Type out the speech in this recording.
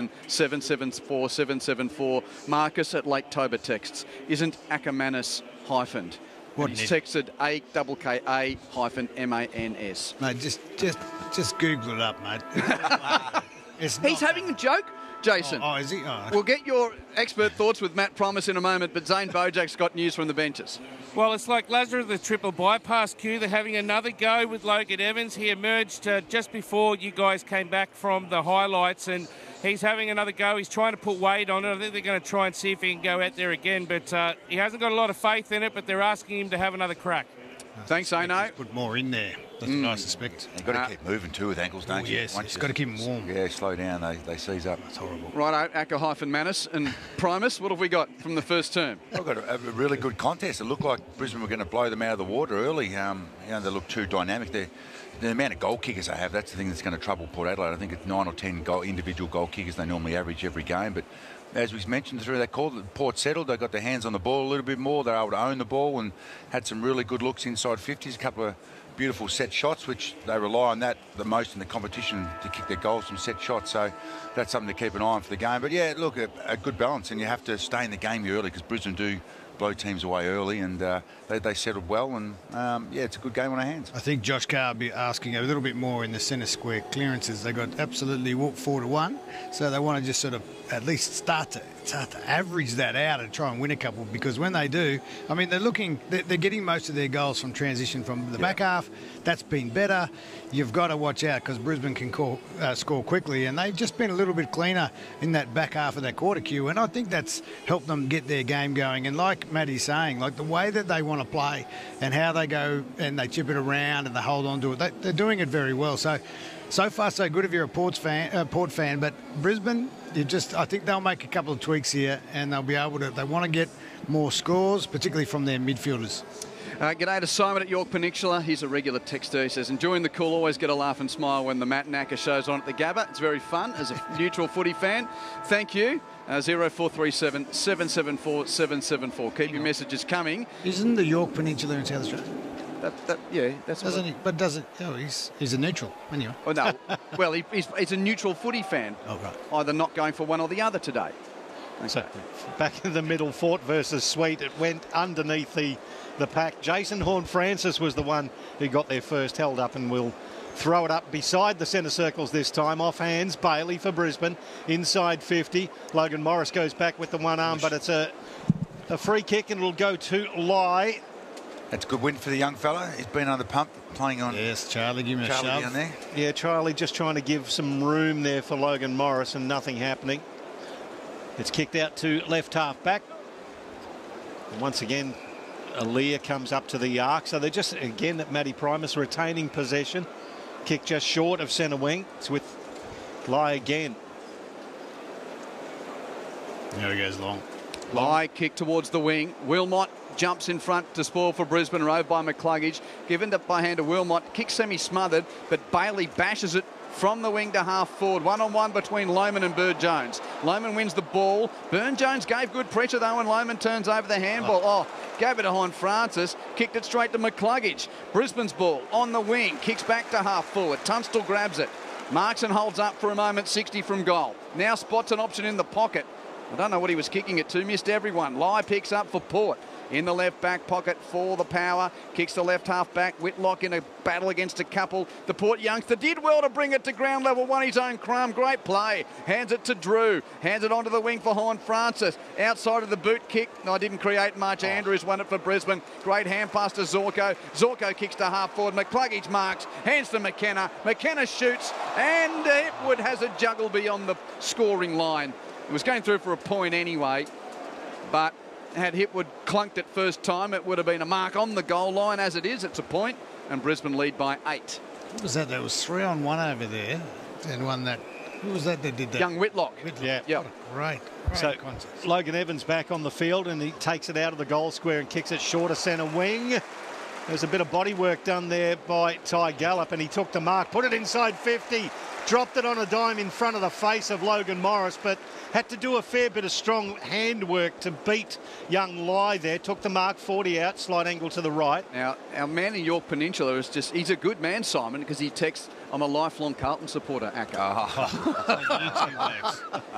774 774. Marcus at Lake Toba texts, isn't Ackermanis hyphened? What He's texted AKKA-MANS. Mate, just Google it up, mate. He's having a joke, Jason. Oh, is he? Oh. We'll get your expert thoughts with Matt Promise in a moment, but Zane Bojak's got news from the benches. Well, it's like Lazarus, the triple bypass queue. They're having another go with Logan Evans. He emerged just before you guys came back from the highlights, and he's having another go. He's trying to put weight on it. I think they're going to try and see if he can go out there again, but he hasn't got a lot of faith in it, but they're asking him to have another crack. Thanks, Ano. Put more in there. That's what I suspect. You've got to keep moving too with ankles, don't you? Yes, you've got to keep them warm. Yeah, slow down. They seize up. That's horrible. Right, Acker-Manis and Primus, what have we got from the first term? I've got a really good contest. It looked like Brisbane were going to blow them out of the water early. They look too dynamic. The amount of goal kickers they have, that's the thing that's going to trouble Port Adelaide. I think it's 9 or 10 individual goal kickers they normally average every game. But as we mentioned through that call, Port settled. They got their hands on the ball a little bit more. They were able to own the ball and had some really good looks inside 50s. A couple of beautiful set shots, which they rely on that the most in the competition to kick their goals from set shots. So that's something to keep an eye on for the game. But yeah, look, a good balance, and you have to stay in the game early because Brisbane do blow teams away early, and they settled well, and yeah, it's a good game on our hands. I think Josh Carr will be asking a little bit more in the centre square clearances. They got absolutely 4-1, so they want to just sort of at least start to average that out and try and win a couple, because when they do, I mean, they're getting most of their goals from transition from the back half. That's been better. You've got to watch out because Brisbane can score quickly, and they've just been a little bit cleaner in that back half of that quarter queue, and I think that's helped them get their game going. And like Matty's saying, like the way that they want to play and how they go and they chip it around and they hold on to it, they're doing it very well. So far so good if you're a Port fan, but Brisbane, I think they'll make a couple of tweaks here and they'll be able to. They want to get more scores, particularly from their midfielders. G'day to Simon at York Peninsula. He's a regular texter. He says, enjoying the call, always get a laugh and smile when the Matt and Acker show's on at the Gabba. It's very fun as a neutral footy fan. Thank you. 0437 774 774. Keep your messages coming. Isn't the York Peninsula in South Australia? Yeah, that's doesn't he? But doesn't? Oh, he's a neutral anyway. Oh no, well he's a neutral footy fan. Oh right. Either not going for one or the other today. Okay. So back in the middle, Fort versus Sweet. It went underneath the pack. Jason Horne-Francis was the one who got there first, held up, and will throw it up beside the centre circles this time. Off hands, Bailey for Brisbane. Inside 50. Logan Morris goes back with the one arm, but it's a free kick, and it'll go to Lai. That's a good win for the young fella. He's been under the pump, playing on. Yes, Charlie, give him a shove down there. Yeah, Charlie just trying to give some room there for Logan Morris, and nothing happening. It's kicked out to left half back. And once again, Aaliyah comes up to the arc. So they're just, again, at Matty Primus retaining possession. Kick just short of centre wing. It's with Lai again. There he goes long. Lai kick towards the wing. Wilmot jumps in front to spoil for Brisbane, rove by McCluggage. Given up by hand to Wilmot. Kick semi-smothered, but Bailey bashes it from the wing to half forward. One-on-one between Lohman and Burne-Jones. Lohman wins the ball. Burne-Jones gave good pressure though when Lohman turns over the handball. Gave it to Horne-Francis. Kicked it straight to McCluggage. Brisbane's ball on the wing. Kicks back to half forward. Tunstall grabs it. Markson holds up for a moment, 60 from goal. Now spots an option in the pocket. I don't know what he was kicking it to. Missed everyone. Lai picks up for Port. In the left back pocket for the Power. Kicks the left half back. Whitlock in a battle against a couple. The Port youngster did well to bring it to ground level. Won his own crumb. Great play. Hands it to Drew. Hands it onto the wing for Horne-Francis. Outside of the boot kick. No, didn't create much. Andrews won it for Brisbane. Great hand pass to Zorko. Zorko kicks to half forward. McCluggage marks. Hands to McKenna. McKenna shoots. And Hipwood has a juggle beyond the scoring line. It was going through for a point anyway. But had Hipwood clunked it first time, it would have been a mark on the goal line. As it is, it's a point, and Brisbane lead by 8. What was that? There was 3-on-1 over there, and one that. Who was that did that? Young Whitlock. Yeah. Yep. Great so contest. Logan Evans back on the field, and he takes it out of the goal square and kicks it short of centre wing. There's a bit of body work done there by Ty Gallup, and he took the mark, put it inside 50, dropped it on a dime in front of the face of Logan Morris, but had to do a fair bit of strong handwork to beat young Lai there. Took the mark, 40 out, slight angle to the right. Now, our man in York Peninsula is he's a good man, Simon, because he texts, I'm a lifelong Carlton supporter, Acker.